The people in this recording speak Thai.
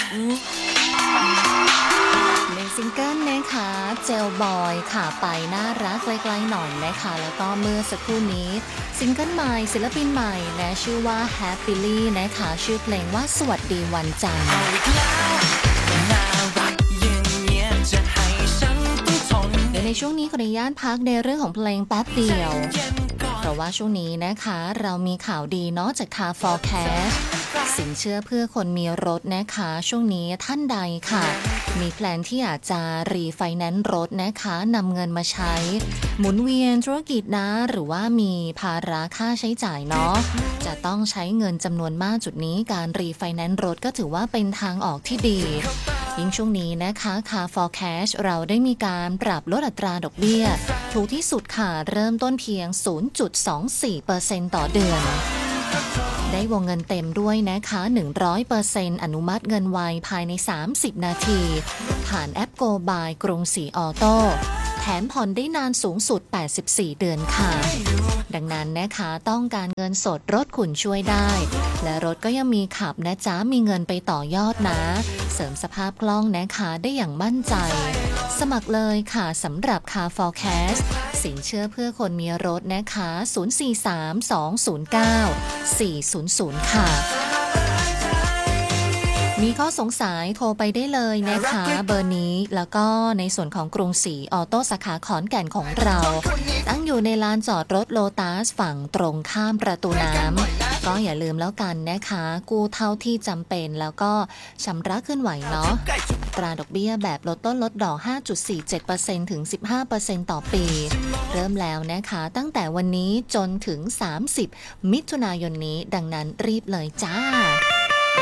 ในซิงเกิลนะคะเจลบอยค่ะไปน่ารักไกลๆหน่อยนะคะแล้วก็เมื่อสักครู่นี้ซิงเกิลใหม่ศิลปินใหม่นะชื่อว่า Happily นะคะชื่อเพลงว่าสวัสดีวันจันทร์ในช่วงนี้ขออนุญาตพักในเรื่องของเพลงแป๊บเดียวเพราะว่าช่วงนี้นะคะเรามีข่าวดีเนาะจาก Car Forecast สินเชื่อเพื่อคนมีรถนะคะช่วงนี้ท่านใดค่ะมีแพลนที่อยากจะรีไฟแนนซ์รถนะคะนำเงินมาใช้หมุนเวียนธุรกิจนะหรือว่ามีภาระค่าใช้จ่ายเนาะจะต้องใช้เงินจำนวนมากจุดนี้การรีไฟแนนซ์รถก็ถือว่าเป็นทางออกที่ดียิ่งช่วงนี้นะคะ Car Forecast เราได้มีการปรับลดอัตราดอกเบี้ยถูกที่สุดค่ะเริ่มต้นเพียง 0.24% ต่อเดือนได้วงเงินเต็มด้วยนะคะ 100% อนุมัติเงินไวภายใน30นาทีผ่านแอป Go by กรุงศรีออโต้แถมผ่อนได้นานสูงสุด84เดือนค่ะดังนั้นนะคะต้องการเงินสดรถขุนช่วยได้และรถก็ยังมีขับนะจ๊ะมีเงินไปต่อยอดนะเสริมสภาพคล่องนะคะได้อย่างมั่นใจสมัครเลยค่ะสำหรับ Car Forecast สินเชื่อเพื่อคนมีรถนะคะ043-209-400ค่ะมีข้อสงสัยโทรไปได้เลยนะคะเบอร์นี้แล้วก็ในส่วนของกรุงศรีออโต้สาขาขอนแก่นของเราตั้งอยู่ในลานจอดรถโลตัสฝั่งตรงข้ามประตูน้ำก็อย่าลืมแล้วกันนะคะกู้เท่าที่จำเป็นแล้วก็ชำระขึ้นไหวเนาะตราดอกเบี้ยแบบลดต้นลดดอก 5.47% ถึง 15% ต่อปีเริ่มแล้วนะคะตั้งแต่วันนี้จนถึง30มิถุนายนนี้ดังนั้นรีบเลยจ้า